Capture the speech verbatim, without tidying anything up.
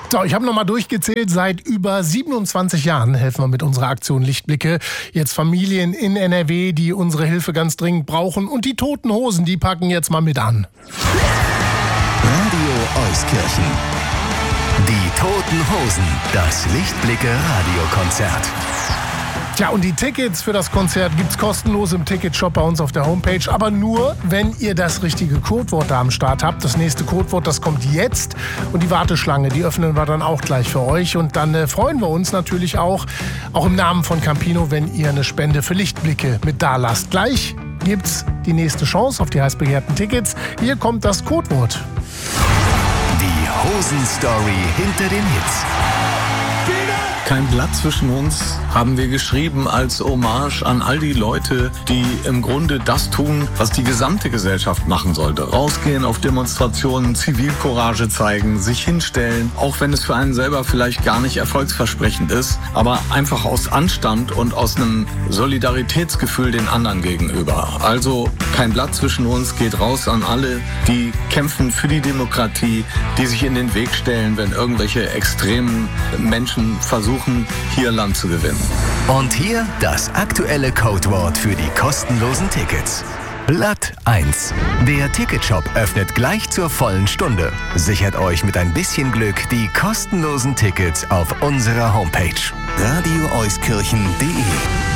So, ich habe nochmal durchgezählt. Seit über siebenundzwanzig Jahren helfen wir mit unserer Aktion Lichtblicke jetzt Familien in N R W, die unsere Hilfe ganz dringend brauchen. Und die Toten Hosen, die packen jetzt mal mit an. Radio Euskirchen. Die Toten Hosen. Das Lichtblicke-Radiokonzert. Tja, und die Tickets für das Konzert gibt's kostenlos im Ticketshop bei uns auf der Homepage. Aber nur, wenn ihr das richtige Codewort da am Start habt. Das nächste Codewort, das kommt jetzt. Und die Warteschlange, die öffnen wir dann auch gleich für euch. Und dann äh, freuen wir uns natürlich auch, auch im Namen von Campino, wenn ihr eine Spende für Lichtblicke mit da lasst. Gleich gibt's die nächste Chance auf die heiß begehrten Tickets. Hier kommt das Codewort. Die Hosen-Story hinter den Hits. Kein Blatt zwischen uns haben wir geschrieben als Hommage an all die Leute, die im Grunde das tun, was die gesamte Gesellschaft machen sollte. Rausgehen auf Demonstrationen, Zivilcourage zeigen, sich hinstellen, auch wenn es für einen selber vielleicht gar nicht erfolgsversprechend ist, aber einfach aus Anstand und aus einem Solidaritätsgefühl den anderen gegenüber. Also kein Blatt zwischen uns geht raus an alle, die kämpfen für die Demokratie, die sich in den Weg stellen, wenn irgendwelche extremen Menschen versuchen, hier Land zu gewinnen. Und hier das aktuelle Codewort für die kostenlosen Tickets. Blatt eins. Der Ticketshop öffnet gleich zur vollen Stunde. Sichert euch mit ein bisschen Glück die kostenlosen Tickets auf unserer Homepage radio euskirchen punkt de.